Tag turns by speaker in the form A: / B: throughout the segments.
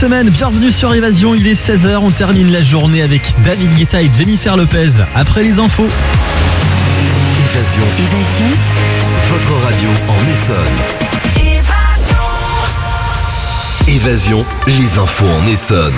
A: semaine, bienvenue sur Évasion, il est 16h, on termine la journée avec David Guetta et Jennifer Lopez. Après les infos.
B: Évasion. Votre radio en Essonne. Évasion, les infos en Essonne.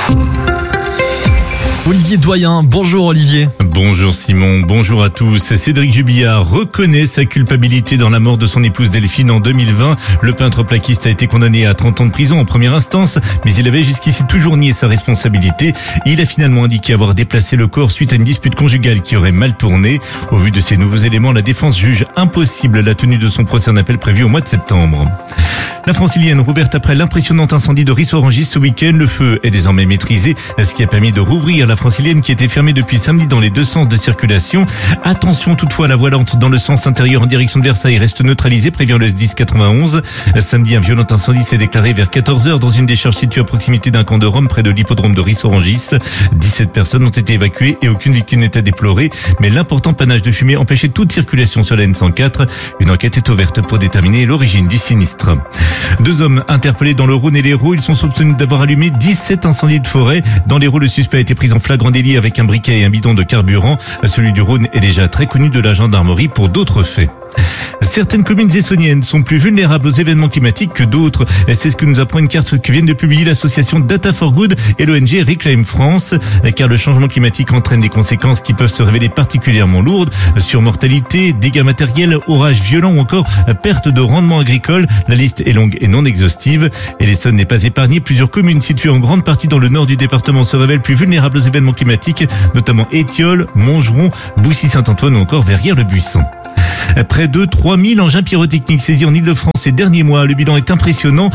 A: Olivier Doyen, bonjour Olivier.
C: Bonjour Simon, bonjour à tous. Cédric Jubilard reconnaît sa culpabilité dans la mort de son épouse Delphine en 2020. Le peintre plaquiste a été condamné à 30 ans de prison en première instance, mais il avait jusqu'ici toujours nié sa responsabilité. Il a finalement indiqué avoir déplacé le corps suite à une dispute conjugale qui aurait mal tourné. Au vu de ces nouveaux éléments, la défense juge impossible la tenue de son procès en appel prévu au mois de septembre. La Francilienne rouverte après l'impressionnant incendie de Ris-Orangis ce week-end. Le feu est désormais maîtrisé, ce qui a permis de rouvrir la Francilienne qui était fermée depuis samedi dans les deux sens de circulation. Attention toutefois, la voie lente dans le sens intérieur en direction de Versailles reste neutralisée, prévient le SDIS 91. Samedi, un violent incendie s'est déclaré vers 14h dans une décharge située à proximité d'un camp de Rome près de l'hippodrome de Ris-Orangis. 17 personnes ont été évacuées et aucune victime n'est à déplorer, mais l'important panache de fumée empêchait toute circulation sur la N104. Une enquête est ouverte pour déterminer l'origine du sinistre. 2 hommes interpellés dans le Rhône et l'Hérault. Ils sont soupçonnés d'avoir allumé 17 incendies de forêt. Dans l'Hérault, le suspect a été pris en flagrant délit avec un briquet et un bidon de carburant. Celui du Rhône est déjà très connu de la gendarmerie pour d'autres faits. Certaines communes essonniennes sont plus vulnérables aux événements climatiques que d'autres. C'est ce que nous apprend une carte que viennent de publier l'association Data for Good et l'ONG Reclaim France. Car le changement climatique entraîne des conséquences qui peuvent se révéler particulièrement lourdes. Surmortalité, dégâts matériels, orages violents ou encore perte de rendement agricole. La liste est longue et non exhaustive. Et l'Essonne n'est pas épargnée. Plusieurs communes situées en grande partie dans le nord du département se révèlent plus vulnérables aux événements climatiques, notamment Étiolles, Montgeron, Boussy-Saint-Antoine ou encore Verrières-le-Buisson. Près de 3000 engins pyrotechniques saisis en Ile-de-France ces derniers mois. Le bilan est impressionnant.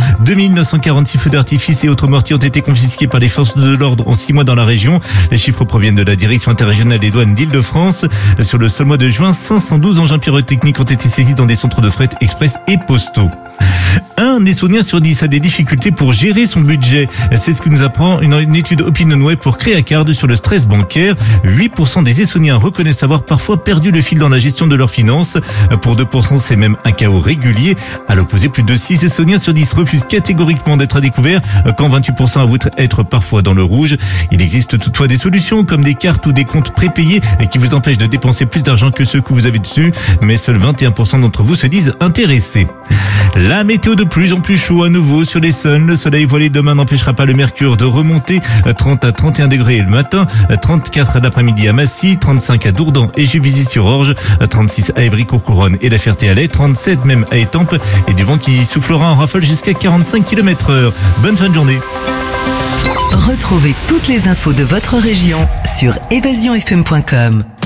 C: 2946 feux d'artifice et autres mortiers ont été confisqués par les forces de l'ordre en 6 mois dans la région. Les chiffres proviennent de la Direction interrégionale des douanes d'Ile-de-France. Sur le seul mois de juin, 512 engins pyrotechniques ont été saisis dans des centres de fret express et postaux. Un Essonnien sur 10 a des difficultés pour gérer son budget. C'est ce que nous apprend une étude OpinionWay pour Créacard sur le stress bancaire. 8% des Essonniens reconnaissent avoir parfois perdu le fil dans la gestion de leurs finances. Pour 2%, c'est même un chaos régulier. À l'opposé, plus de 6 Essonniens sur 10 refusent catégoriquement d'être à découvert, quand 28% avouent être parfois dans le rouge. Il existe toutefois des solutions comme des cartes ou des comptes prépayés qui vous empêchent de dépenser plus d'argent que ceux que vous avez dessus. Mais seuls 21% d'entre vous se disent intéressés. La météo de plus en plus chaud à nouveau sur l'Essonne. Le soleil voilé demain n'empêchera pas le mercure de remonter. 30 à 31 degrés le matin, 34 l'après-midi à Massy, 35 à Dourdan et Juvisy-sur-Orge, 36 à Évry-Courcouronnes et la Ferté-Alais, 37 même à Étampes et du vent qui soufflera en rafale jusqu'à 45 km/h. Bonne fin de journée.
D: Retrouvez toutes les infos de votre région sur évasionfm.com.